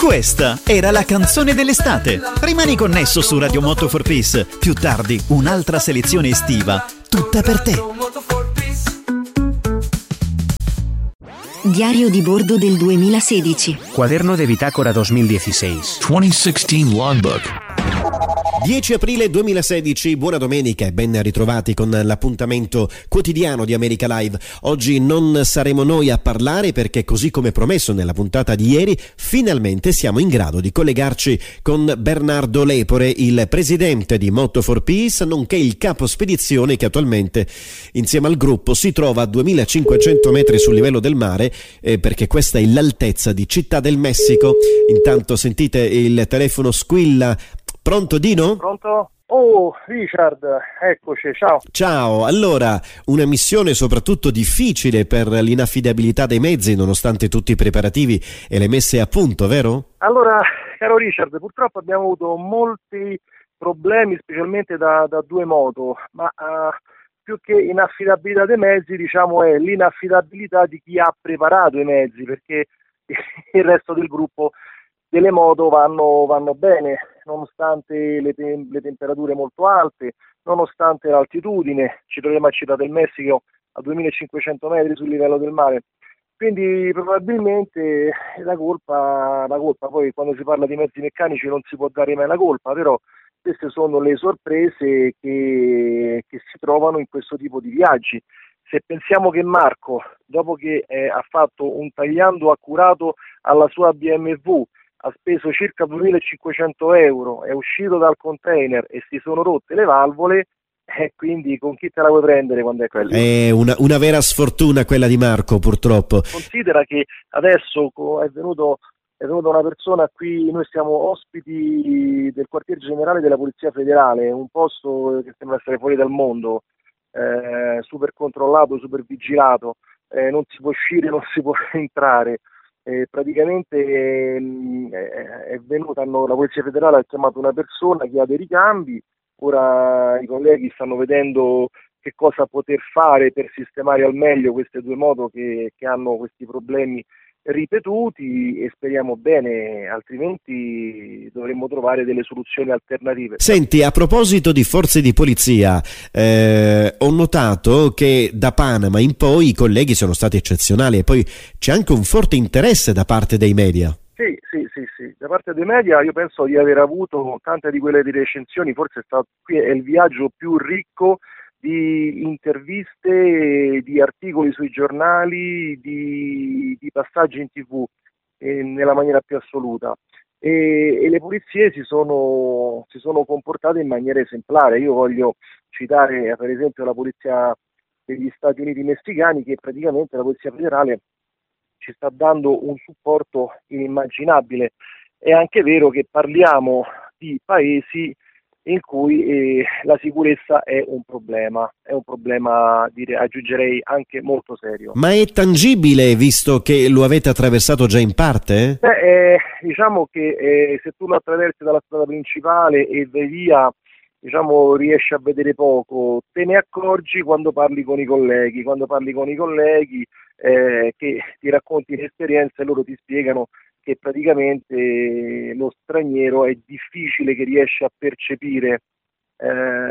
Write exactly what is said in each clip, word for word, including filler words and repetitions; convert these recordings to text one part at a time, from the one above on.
Questa era la canzone dell'estate. Rimani connesso su Radio Moto for Peace. Più tardi un'altra selezione estiva, tutta per te. Diario di bordo del duemilasedici. Cuaderno de bitácora duemiladiciassei. duemilasedici Logbook. dieci aprile duemilasedici, buona domenica e ben ritrovati con l'appuntamento quotidiano di America Live. Oggi non saremo noi a parlare perché, così come promesso nella puntata di ieri, finalmente siamo in grado di collegarci con Bernardo Lepore, il presidente di Moto for Peace, nonché il capo spedizione che attualmente insieme al gruppo si trova a duemilacinquecento metri sul livello del mare, eh, perché questa è l'altezza di Città del Messico. Intanto sentite il telefono squilla. Pronto Dino? Pronto? Oh, Richard, eccoci, ciao. Ciao, allora, una missione soprattutto difficile per l'inaffidabilità dei mezzi, nonostante tutti i preparativi e le messe a punto, vero? Allora, caro Richard, purtroppo abbiamo avuto molti problemi, specialmente da, da due moto, ma uh, più che inaffidabilità dei mezzi, diciamo, è l'inaffidabilità di chi ha preparato i mezzi, perché il resto del gruppo delle moto vanno, vanno bene, nonostante le, te- le temperature molto alte, nonostante l'altitudine. Ci troviamo a Città del Messico a duemilacinquecento metri sul livello del mare. Quindi probabilmente la colpa, la colpa, poi quando si parla di mezzi meccanici non si può dare mai la colpa, però queste sono le sorprese che, che si trovano in questo tipo di viaggi. Se pensiamo che Marco, dopo che eh, ha fatto un tagliando accurato alla sua B M W, ha speso circa duemilacinquecento euro, è uscito dal container e si sono rotte le valvole, e quindi con chi te la vuoi prendere quando è quella? È una, una vera sfortuna quella di Marco, purtroppo. Considera che adesso è venuto, è venuta una persona qui, noi siamo ospiti del quartier generale della Polizia Federale, un posto che sembra essere fuori dal mondo, eh, super controllato, super vigilato, eh, non si può uscire, non si può entrare. Eh, praticamente eh, è venuta, hanno, la Polizia Federale ha chiamato una persona che ha dei ricambi, ora i colleghi stanno vedendo che cosa poter fare per sistemare al meglio queste due moto che, che hanno questi problemi ripetuti, e speriamo bene, altrimenti dovremmo trovare delle soluzioni alternative. Senti, a proposito di forze di polizia, eh, ho notato che da Panama in poi i colleghi sono stati eccezionali e poi c'è anche un forte interesse da parte dei media. Sì, sì, sì, sì, da parte dei media io penso di aver avuto tante di quelle di recensioni, forse è stato, qui è il viaggio più ricco di interviste, di articoli sui giornali, di, di passaggi in tv, eh, nella maniera più assoluta. E, e le polizie si sono, si sono comportate in maniera esemplare. Io voglio citare per esempio la polizia degli Stati Uniti messicani, che praticamente la Polizia Federale ci sta dando un supporto inimmaginabile. È anche vero che parliamo di paesi in cui eh, la sicurezza è un problema, è un problema, dire, aggiungerei anche molto serio. Ma è tangibile, visto che lo avete attraversato già in parte? Beh, eh, diciamo che eh, se tu lo attraversi dalla strada principale e vai via, diciamo, riesci a vedere poco, te ne accorgi quando parli con i colleghi, quando parli con i colleghi eh, che ti racconti l'esperienza e loro ti spiegano che praticamente lo straniero è difficile che riesce a percepire eh,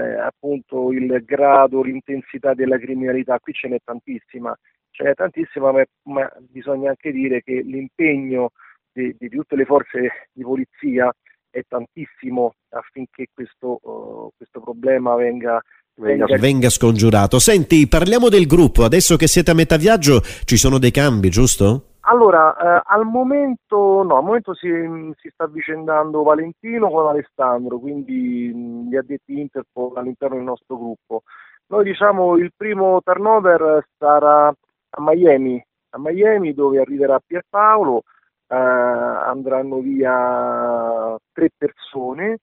appunto il grado, l'intensità della criminalità. Qui ce n'è tantissima, ce n'è tantissima, ma, ma bisogna anche dire che l'impegno di, di tutte le forze di polizia è tantissimo affinché questo, uh, questo problema venga Venga, venga scongiurato. Senti, parliamo del gruppo, adesso che siete a metà viaggio ci sono dei cambi, giusto? Allora, eh, al momento no, al momento si, si sta avvicendando Valentino con Alessandro, quindi mh, gli addetti Interpol all'interno del nostro gruppo. Noi diciamo il primo turnover sarà a Miami, a Miami dove arriverà Pierpaolo, eh, andranno via tre persone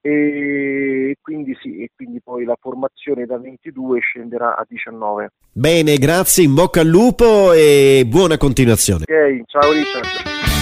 e quindi sì, e quindi poi la formazione da ventidue scenderà a diciannove. Bene, grazie, in bocca al lupo e buona continuazione. Ok, ciao Richard.